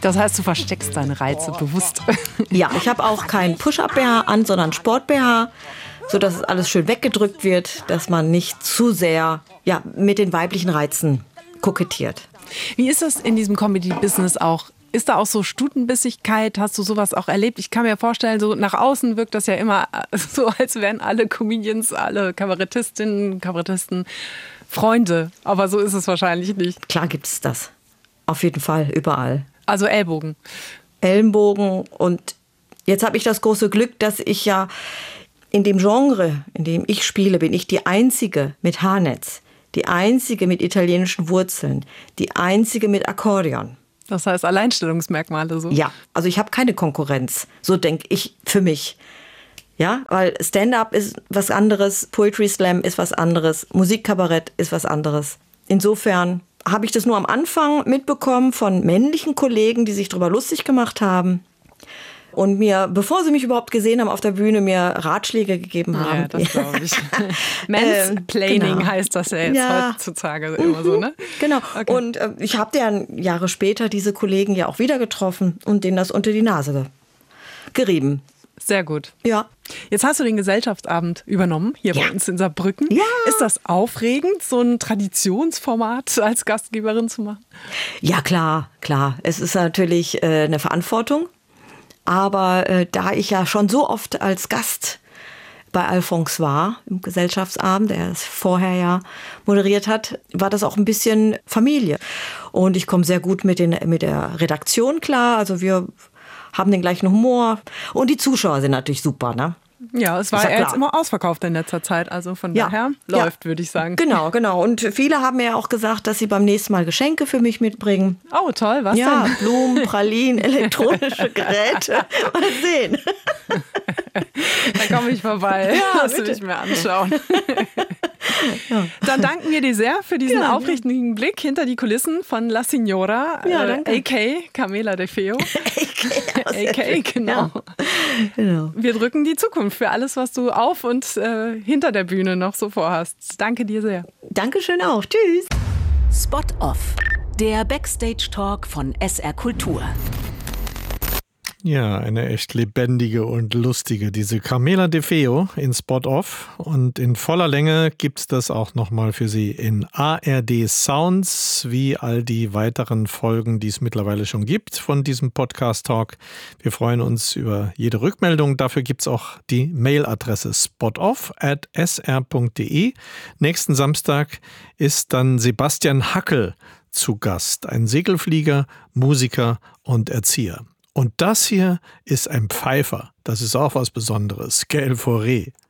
Das heißt, du versteckst deine Reize bewusst. Ja, ich habe auch keinen Push-Up-BH an, sondern Sport-BH, sodass es alles schön weggedrückt wird, dass man nicht zu sehr mit den weiblichen Reizen kokettiert. Wie ist das in diesem Comedy-Business auch? Ist da auch so Stutenbissigkeit? Hast du sowas auch erlebt? Ich kann mir vorstellen, so nach außen wirkt das ja immer so, als wären alle Comedians, alle Kabarettistinnen, Kabarettisten Freunde. Aber so ist es wahrscheinlich nicht. Klar gibt es das. Auf jeden Fall, überall. Also Ellbogen. Ellenbogen. Und jetzt habe ich das große Glück, dass ich ja in dem Genre, in dem ich spiele, bin ich die Einzige mit Haarnetz, die Einzige mit italienischen Wurzeln, die Einzige mit Akkordeon. Das heißt Alleinstellungsmerkmale so? Ja, also ich habe keine Konkurrenz, so denke ich für mich. Ja, weil Stand-up ist was anderes, Poetry Slam ist was anderes, Musikkabarett ist was anderes. Insofern habe ich das nur am Anfang mitbekommen von männlichen Kollegen, die sich darüber lustig gemacht haben und mir, bevor sie mich überhaupt gesehen haben auf der Bühne, mir Ratschläge gegeben haben. Ja, das glaube ich. Mansplaining genau. Heißt das ja jetzt heutzutage immer so, ne? Genau. Okay. Und ich habe dann Jahre später diese Kollegen ja auch wieder getroffen und denen das unter die Nase gerieben. Sehr gut. Ja. Jetzt hast du den Gesellschaftsabend übernommen, hier bei uns in Saarbrücken. Ja. Ist das aufregend, so ein Traditionsformat als Gastgeberin zu machen? Ja, klar. Es ist natürlich eine Verantwortung. Aber da ich ja schon so oft als Gast bei Alphonse war, im Gesellschaftsabend, der es vorher ja moderiert hat, war das auch ein bisschen Familie. Und ich komme sehr gut mit der Redaktion klar. Also wir haben den gleichen Humor. Und die Zuschauer sind natürlich super, ne? Ja, es war ja jetzt immer ausverkauft in letzter Zeit. Also von daher läuft, würde ich sagen. Genau. Und viele haben mir ja auch gesagt, dass sie beim nächsten Mal Geschenke für mich mitbringen. Oh, toll. Was denn? Ja, Blumen, Pralinen, elektronische Geräte. Mal sehen. Da komme ich vorbei. Ja, das will ich mir anschauen. Ja. Dann danken wir dir sehr für diesen aufrichtigen Blick hinter die Kulissen von La Signora, a.k.a. Carmela De Feo. A.k.a. Genau. Wir drücken die Zukunft für alles, was du auf und hinter der Bühne noch so vorhast. Danke dir sehr. Dankeschön auch. Tschüss. Spot Off, der Backstage-Talk von SR Kultur. Ja, eine echt lebendige und lustige, diese Carmela De Feo in Spot Off. Und in voller Länge gibt's das auch nochmal für Sie in ARD Sounds, wie all die weiteren Folgen, die es mittlerweile schon gibt von diesem Podcast-Talk. Wir freuen uns über jede Rückmeldung. Dafür gibt's auch die Mailadresse spotoff@sr.de. Nächsten Samstag ist dann Sebastian Hackel zu Gast, ein Segelflieger, Musiker und Erzieher. Und das hier ist ein Pfeifer. Das ist auch was Besonderes. Gaël Fauré.